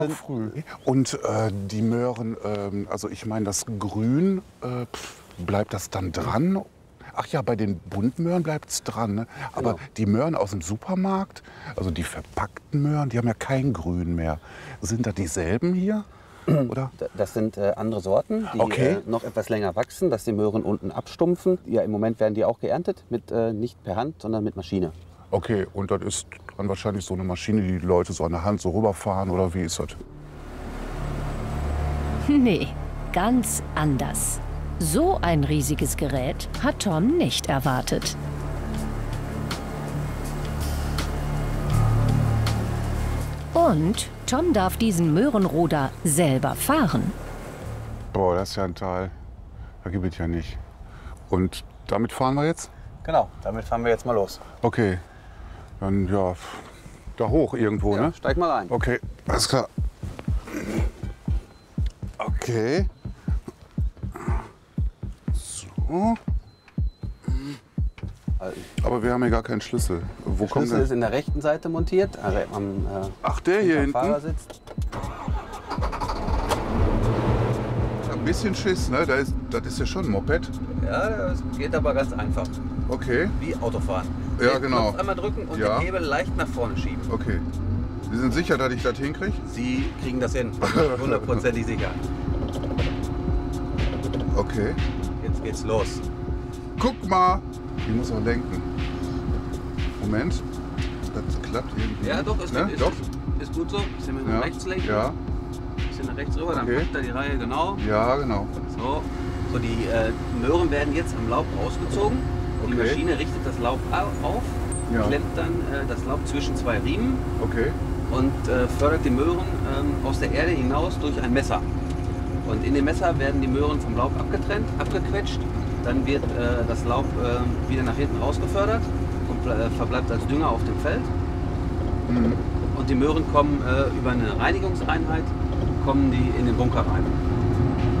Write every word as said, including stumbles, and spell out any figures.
Früh. Und äh, die Möhren, ähm, also ich meine, das Grün, äh, pf, bleibt das dann dran? Ach ja, bei den Buntmöhren bleibt es dran. Ne? Aber Genau. die Möhren aus dem Supermarkt, also die verpackten Möhren, die haben ja kein Grün mehr. Sind da dieselben hier? Oder? Das sind äh, andere Sorten, die Okay. äh, noch etwas länger wachsen, dass die Möhren unten abstumpfen. Ja, im Moment werden die auch geerntet, mit, äh, nicht per Hand, sondern mit Maschine. Okay, und das ist dann wahrscheinlich so eine Maschine, die die Leute so an der Hand so rüberfahren, oder wie ist das? Nee, ganz anders. So ein riesiges Gerät hat Tom nicht erwartet. Und Tom darf diesen Möhrenroder selber fahren. Boah, das ist ja ein Teil. Da gibt es ja nicht. Und damit fahren wir jetzt? Genau, damit fahren wir jetzt mal los. Okay. Dann ja, da hoch irgendwo, Ja, ne? steig mal ein. Okay, alles klar. Okay. So. Halten. Aber wir haben hier gar keinen Schlüssel. Wo Der kommt Schlüssel der? ist in der rechten Seite montiert, also am äh, Ach, der hier hinterm hinten? Fahrersitz. Ich hab ein bisschen Schiss, ne? Da ist, das ist ja schon ein Moped. Ja, das geht aber ganz einfach, Okay, wie Autofahren. Ja, Den genau. Knopf einmal drücken und Ja. den Hebel leicht nach vorne schieben. okay. Sie sind sicher, dass ich das hinkriege? Sie kriegen das hin, hundertprozentig sicher. Okay. Jetzt geht's los. Guck mal! Ich muss auch lenken. Moment. Das klappt irgendwie. Ja, doch, ist, ne? ist, Doch. ist, ist gut so. Bisschen mit Ja. nach rechts lenken, Ja, bisschen nach rechts rüber, dann Okay. packt er die Reihe genau. ja, genau. So, so die äh, Möhren werden jetzt am Laub rausgezogen. Die Okay. Maschine richtet das Laub au- auf, Ja. klemmt dann äh, das Laub zwischen zwei Riemen Okay. und äh, fördert die Möhren ähm, aus der Erde hinaus durch ein Messer. Und in dem Messer werden die Möhren vom Laub abgetrennt, abgequetscht. Dann wird äh, das Laub äh, wieder nach hinten rausgefördert und ble- äh, verbleibt als Dünger auf dem Feld. Mhm. Und die Möhren kommen äh, über eine Reinigungseinheit kommen die in den Bunker rein.